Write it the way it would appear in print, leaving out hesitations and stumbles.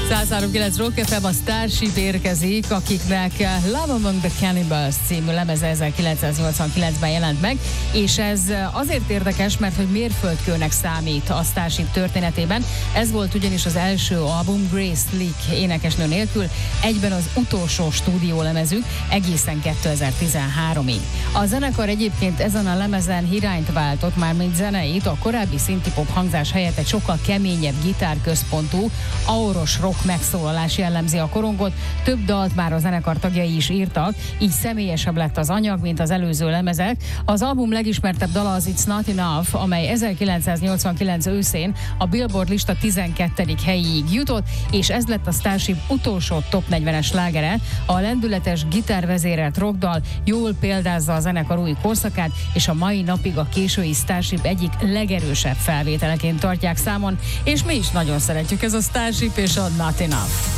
103.9 Rock FM, a Starship érkezik, akiknek Love Among the Cannibals című lemeze 1989-ben jelent meg, és ez azért érdekes, mert hogy mérföldkőnek számít a Starship történetében. Ez volt ugyanis az első album Grace Slick énekesnő nélkül, egyben az utolsó stúdiólemezük egészen 2013-ig. A zenekar egyébként ezen a lemezen irányt váltott, már mint zeneit, a korábbi synthpop hangzás helyett egy sokkal keményebb gitárközpontú, auros rock megszólalás jellemzi a korongot. Több dalt már a zenekar tagjai is írtak, így személyesebb lett az anyag, mint az előző lemezek. Az album legismertebb dala az It's Not Enough, amely 1989 őszén a Billboard lista 12. helyéig jutott, és ez lett a Starship utolsó top 40-es slágere. A lendületes gitárvezérelt rockdal jól példázza a zenekar új korszakát, és a mai napig a késői Starship egyik legerősebb felvételeként tartják számon, és mi is nagyon szeretjük, ez a Starship és a Not Enough.